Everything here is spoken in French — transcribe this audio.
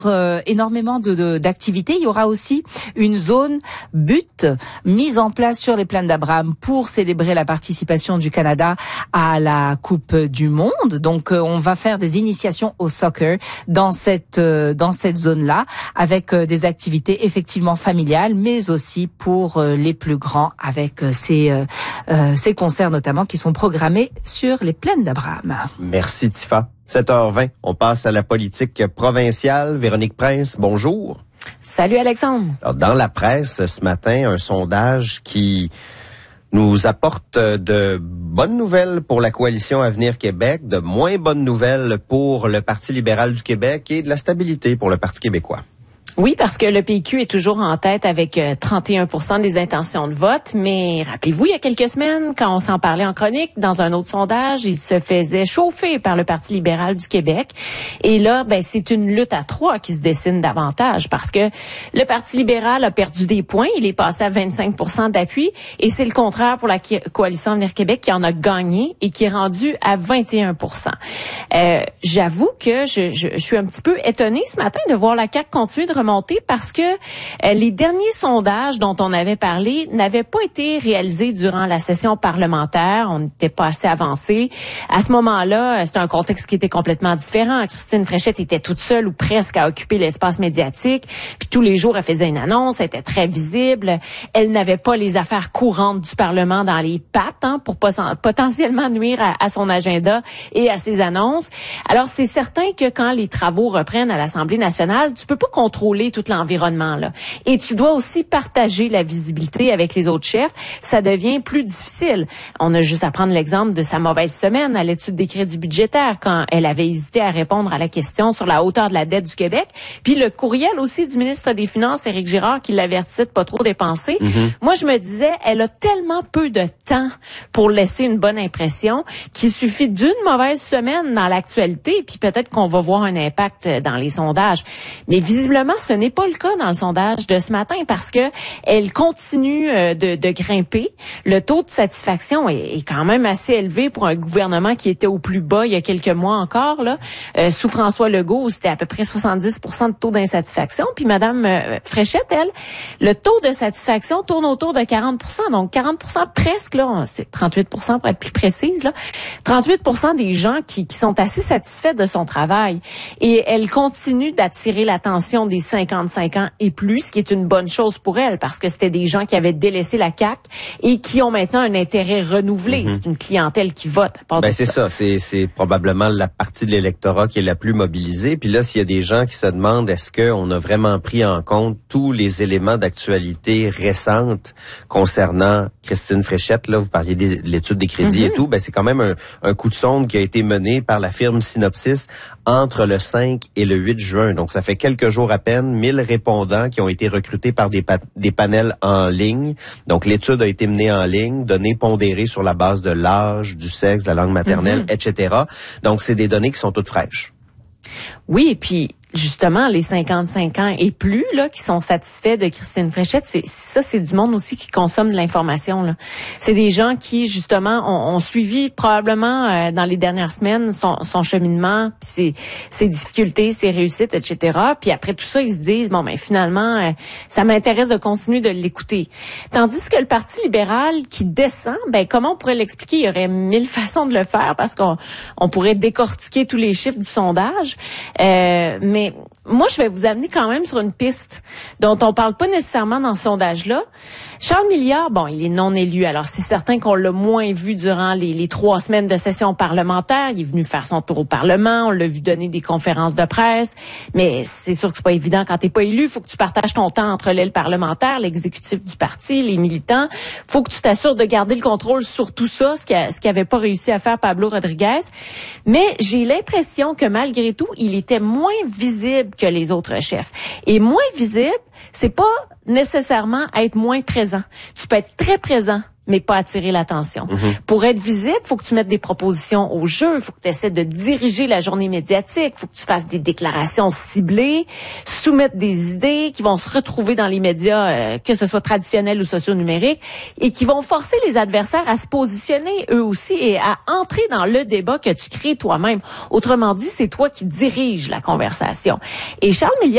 énormément d'activités. Il y aura aussi une zone but mise en place sur les plaines d'Abraham pour célébrer la participation du Canada à la Coupe du Monde. Donc on va faire des initiations au soccer dans cette zone-là avec des activités effectivement familiales, mais aussi pour les plus grands avec ces concerts notamment qui sont programmés sur les plaines d'Abraham. Merci Tifa. 7h20, on passe à la politique provinciale. Véronique Prince, bonjour. Salut Alexandre. Alors, dans la presse ce matin, un sondage qui nous apporte de bonnes nouvelles pour la coalition Avenir Québec, de moins bonnes nouvelles pour le Parti libéral du Québec et de la stabilité pour le Parti québécois. Oui, parce que le PQ est toujours en tête avec 31% des intentions de vote. Mais rappelez-vous, il y a quelques semaines, quand on s'en parlait en chronique, dans un autre sondage, il se faisait chauffer par le Parti libéral du Québec. Et là, c'est une lutte à trois qui se dessine davantage parce que le Parti libéral a perdu des points. Il est passé à 25% d'appui. Et c'est le contraire pour la coalition Avenir Québec qui en a gagné et qui est rendu à 21%. J'avoue que je suis un petit peu étonnée ce matin de voir la CAQ continuer de remonter parce que les derniers sondages dont on avait parlé n'avaient pas été réalisés durant la session parlementaire. On n'était pas assez avancé. À ce moment-là, c'était un contexte qui était complètement différent. Christine Fréchette était toute seule ou presque à occuper l'espace médiatique. Puis tous les jours, elle faisait une annonce. Elle était très visible. Elle n'avait pas les affaires courantes du Parlement dans les pattes pour potentiellement nuire à son agenda et à ses annonces. Alors, c'est certain que quand les travaux reprennent à l'Assemblée nationale, tu peux pas contrôler tout l'environnement là. Et tu dois aussi partager la visibilité avec les autres chefs. Ça devient plus difficile. On a juste à prendre l'exemple de sa mauvaise semaine à l'étude des crédits budgétaires quand elle avait hésité à répondre à la question sur la hauteur de la dette du Québec. Puis le courriel aussi du ministre des Finances, Éric Girard, qui l'avertissait de pas trop dépenser. Moi, je me disais, elle a tellement peu de temps pour laisser une bonne impression qu'il suffit d'une mauvaise semaine dans l'actualité, puis peut-être qu'on va voir un impact dans les sondages. Mais visiblement, ce n'est pas le cas dans le sondage de ce matin parce que elle continue de grimper. Le taux de satisfaction est quand même assez élevé pour un gouvernement qui était au plus bas il y a quelques mois encore là. Sous François Legault, c'était à peu près 70% de taux d'insatisfaction. Puis Madame Fréchette, elle, le taux de satisfaction tourne autour de 40%. Donc 40% presque là, c'est 38% pour être plus précise là. 38% des gens qui sont assez satisfaits de son travail. Et elle continue d'attirer l'attention des 55 ans et plus, ce qui est une bonne chose pour elle parce que c'était des gens qui avaient délaissé la CAQ et qui ont maintenant un intérêt renouvelé. C'est une clientèle qui vote. C'est ça. C'est probablement la partie de l'électorat qui est la plus mobilisée. Puis là, s'il y a des gens qui se demandent est-ce qu'on a vraiment pris en compte tous les éléments d'actualité récentes concernant Christine Fréchette, là, vous parliez de l'étude des crédits et tout, c'est quand même un coup de sonde qui a été mené par la firme Synopsis entre le 5 et le 8 juin. Donc, ça fait quelques jours à peine, 1000 répondants qui ont été recrutés par des panels en ligne. Donc, l'étude a été menée en ligne, données pondérées sur la base de l'âge, du sexe, de la langue maternelle, etc. Donc, c'est des données qui sont toutes fraîches. Oui, et puis justement, les 55 ans et plus là qui sont satisfaits de Christine Fréchette, c'est du monde aussi qui consomme de l'information là. C'est des gens qui justement ont suivi probablement dans les dernières semaines son cheminement, puis ses difficultés, ses réussites, etc. Puis après tout ça, ils se disent finalement ça m'intéresse de continuer de l'écouter. Tandis que le Parti libéral qui descend, comment on pourrait l'expliquer? Il y aurait 1000 façons de le faire parce qu'on pourrait décortiquer tous les chiffres du sondage, mais moi, je vais vous amener quand même sur une piste dont on parle pas nécessairement dans ce sondage-là. Charles Milliard, il est non élu. Alors, c'est certain qu'on l'a moins vu durant les 3 semaines de session parlementaire. Il est venu faire son tour au Parlement. On l'a vu donner des conférences de presse. Mais c'est sûr que c'est pas évident quand t'es pas élu. Faut que tu partages ton temps entre l'aile parlementaire, l'exécutif du parti, les militants. Faut que tu t'assures de garder le contrôle sur tout ça, ce qu'avait pas réussi à faire Pablo Rodriguez. Mais j'ai l'impression que malgré tout, il était moins visible que les autres chefs. Et moins visible, c'est pas nécessairement être moins présent. Tu peux être très présent, mais pas attirer l'attention. Pour être visible, faut que tu mettes des propositions au jeu, faut que tu essaies de diriger la journée médiatique, faut que tu fasses des déclarations ciblées, soumettre des idées qui vont se retrouver dans les médias, que ce soit traditionnels ou socio-numériques, et qui vont forcer les adversaires à se positionner eux aussi et à entrer dans le débat que tu crées toi-même. Autrement dit, c'est toi qui diriges la conversation. Et Charles Milliard